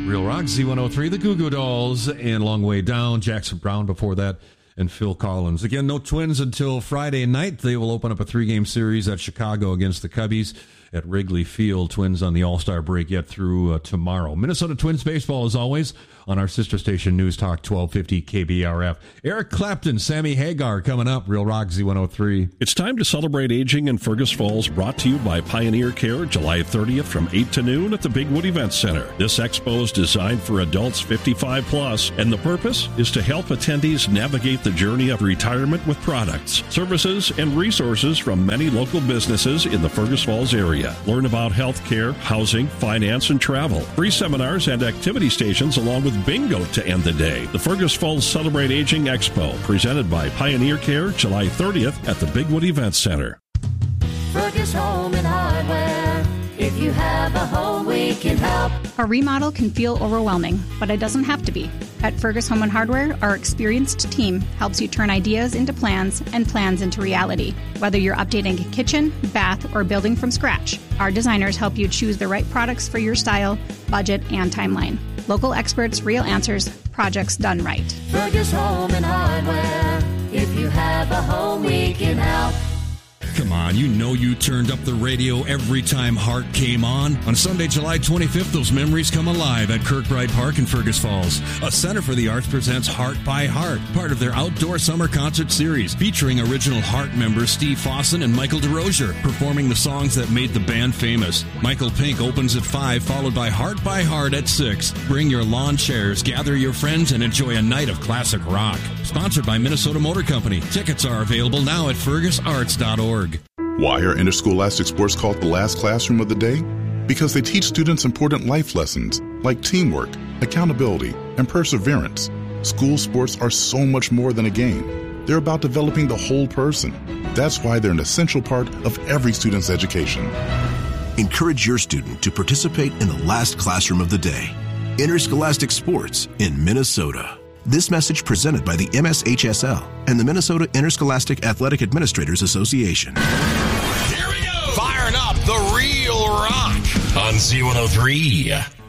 Real Rock, Z103, the Goo Goo Dolls, and Long Way Down, Jackson Browne before that, and Phil Collins. Again, no Twins until Friday night. They will open up a 3-game series at Chicago against the Cubbies at Wrigley Field. Twins on the All-Star break yet through tomorrow. Minnesota Twins baseball, as always, on our sister station, News Talk 1250 KBRF. Eric Clapton, Sammy Hagar coming up, Real Rock Z103. It's time to celebrate aging in Fergus Falls, brought to you by Pioneer Care, July 30th from 8 to noon at the Bigwood Event Center. This expo is designed for adults 55 plus, and the purpose is to help attendees navigate the journey of retirement with products, services, and resources from many local businesses in the Fergus Falls area. Learn about health care, housing, finance, and travel. Free seminars and activity stations along with bingo to end the day. The Fergus Falls Celebrate Aging Expo, presented by Pioneer Care, July 30th at the Bigwood Event Center. Fergus Home and Hardware. If you have a home, we can help. A remodel can feel overwhelming, but it doesn't have to be. At Fergus Home and Hardware, our experienced team helps you turn ideas into plans and plans into reality. Whether you're updating a kitchen, bath, or building from scratch, our designers help you choose the right products for your style, budget, and timeline. Local experts, real answers, projects done right. Fergus Home and Hardware. If you have a home, we can help. Come on, you know you turned up the radio every time Heart came on. On Sunday, July 25th, those memories come alive at Kirkbride Park in Fergus Falls. A Center for the Arts presents Heart by Heart, part of their outdoor summer concert series, featuring original Heart members Steve Fossen and Michael DeRosier, performing the songs that made the band famous. Michael Pink opens at 5, followed by Heart at 6. Bring your lawn chairs, gather your friends, and enjoy a night of classic rock. Sponsored by Minnesota Motor Company. Tickets are available now at fergusarts.org. Why are interscholastic sports called the last classroom of the day? Because they teach students important life lessons like teamwork, accountability, and perseverance. School sports are so much more than a game. They're about developing the whole person. That's why they're an essential part of every student's education. Encourage your student to participate in the last classroom of the day. Interscholastic sports in Minnesota. This message presented by the MSHSL and the Minnesota Interscholastic Athletic Administrators Association. Here we go! Firing up the Real Rock on Z103.